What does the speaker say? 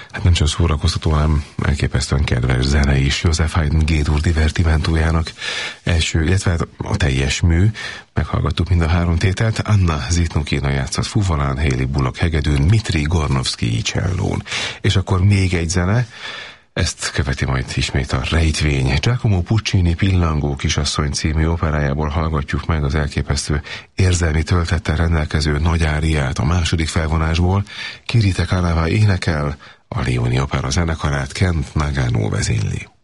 Hát nem csak szórakoztató, hanem elképesztően kedves zene is. József Haydn G-dur divertimentójának első, illetve a teljes mű. Meghallgattuk mind a három tételt. Anna Zitnukina játszott fuvalán, Hayley Bullock hegedűn, Dmitri Gornovszky csellón. És akkor még egy zene, ezt követi majd ismét a Rejtvény. Giacomo Puccini Pillangó kisasszony című operájából hallgatjuk meg az elképesztő érzelmi töltettel rendelkező nagy áriát a második felvonásból. Kirite Canava énekel, a Lioni Opera zenekarát Kent Nagano vezényli.